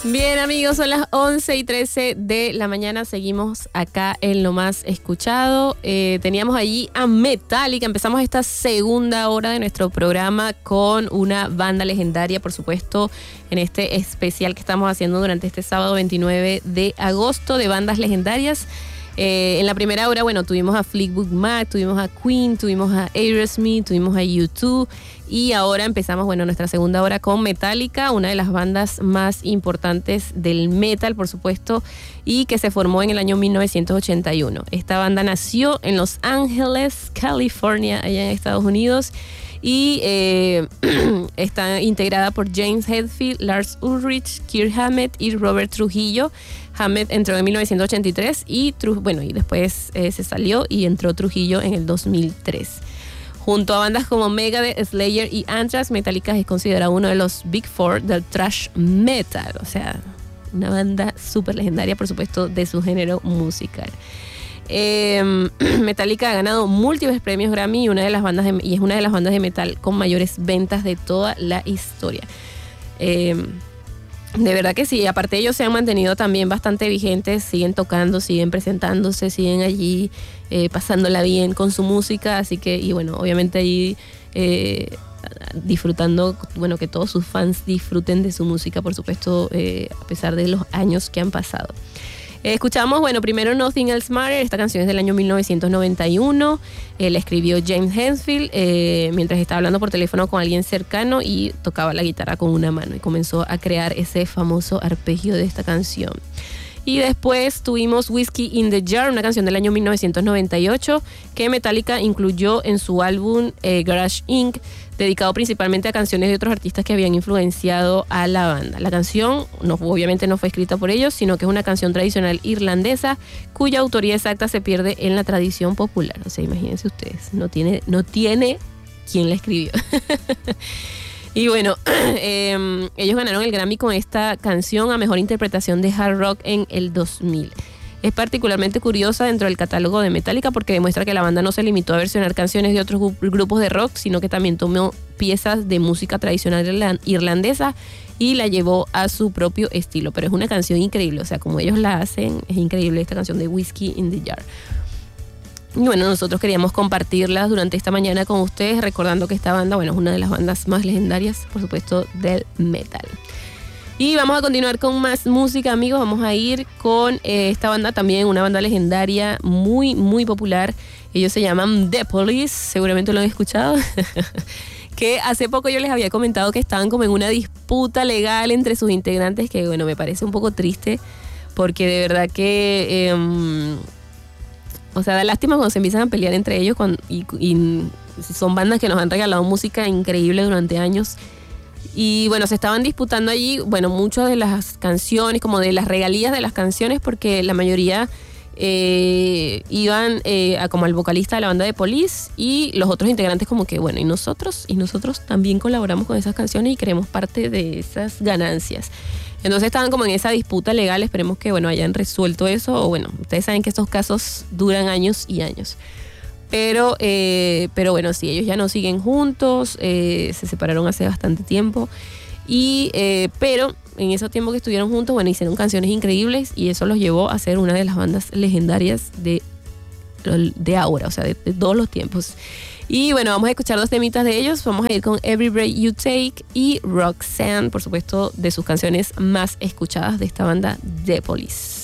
Bien, amigos, son las 11:13 de la mañana. Seguimos acá en Lo Más Escuchado. Teníamos allí a Metallica. Empezamos esta segunda hora de nuestro programa con una banda legendaria, por supuesto, en este especial que estamos haciendo durante este sábado 29 de agosto de bandas legendarias. En la primera hora, bueno, tuvimos a Fleetwood Mac, tuvimos a Queen, tuvimos a Aerosmith, tuvimos a U2 y ahora empezamos, bueno, nuestra segunda hora con Metallica, una de las bandas más importantes del metal, por supuesto, y que se formó en el año 1981. Esta banda nació en Los Ángeles, California, allá en Estados Unidos, y está integrada por James Hetfield, Lars Ulrich, Kirk Hammett y Robert Trujillo. Hammett entró en 1983 y después se salió y entró Trujillo en el 2003. Junto a bandas como Megadeth, Slayer y Anthrax, Metallica es considerado uno de los Big Four del thrash metal. O sea, una banda súper legendaria, por supuesto, de su género musical. Metallica ha ganado múltiples premios Grammy y es una de las bandas de metal con mayores ventas de toda la historia. De verdad que sí, aparte ellos se han mantenido también bastante vigentes, siguen tocando, siguen presentándose, siguen allí pasándola bien con su música, así que, y bueno, obviamente allí disfrutando, bueno, que todos sus fans disfruten de su música, por supuesto, a pesar de los años que han pasado. Escuchamos, bueno, primero Nothing Else Matters. Esta canción es del año 1991. La escribió James Hetfield mientras estaba hablando por teléfono con alguien cercano y tocaba la guitarra con una mano y comenzó a crear ese famoso arpegio de esta canción. Y después tuvimos Whiskey in the Jar, una canción del año 1998 que Metallica incluyó en su álbum Garage Inc., dedicado principalmente a canciones de otros artistas que habían influenciado a la banda. La canción obviamente no fue escrita por ellos, sino que es una canción tradicional irlandesa cuya autoría exacta se pierde en la tradición popular. O sea, imagínense ustedes, no tiene quién la escribió. Y bueno, ellos ganaron el Grammy con esta canción a Mejor Interpretación de Hard Rock en el 2000. Es particularmente curiosa dentro del catálogo de Metallica porque demuestra que la banda no se limitó a versionar canciones de otros grupos de rock, sino que también tomó piezas de música tradicional irlandesa y la llevó a su propio estilo. Pero es una canción increíble, o sea, como ellos la hacen, es increíble esta canción de Whiskey in the Jar. Y bueno, nosotros queríamos compartirlas durante esta mañana con ustedes, recordando que esta banda, bueno, es una de las bandas más legendarias, por supuesto, del metal. Y vamos a continuar con más música, amigos. Vamos a ir con esta banda también, una banda legendaria, muy, muy popular. Ellos se llaman The Police, seguramente lo han escuchado. Que hace poco yo les había comentado que estaban como en una disputa legal entre sus integrantes, que bueno, me parece un poco triste, porque de verdad que... o sea, da lástima cuando se empiezan a pelear entre ellos y son bandas que nos han regalado música increíble durante años. Y bueno, se estaban disputando allí, bueno, muchas de las canciones, como de las regalías de las canciones, porque la mayoría iban como al vocalista de la banda de Police y los otros integrantes como que, bueno, y nosotros también colaboramos con esas canciones y queremos parte de esas ganancias. Entonces estaban como en esa disputa legal, esperemos que, bueno, hayan resuelto eso, o bueno, ustedes saben que estos casos duran años y años. Pero bueno, sí, ellos ya no siguen juntos, se separaron hace bastante tiempo. Pero en ese tiempo que estuvieron juntos, bueno, hicieron canciones increíbles y eso los llevó a ser una de las bandas legendarias de ahora, o sea, de todos los tiempos. Y bueno, vamos a escuchar 2 temitas de ellos. Vamos a ir con Every Breath You Take y Roxanne, por supuesto, de sus canciones más escuchadas de esta banda, The Police.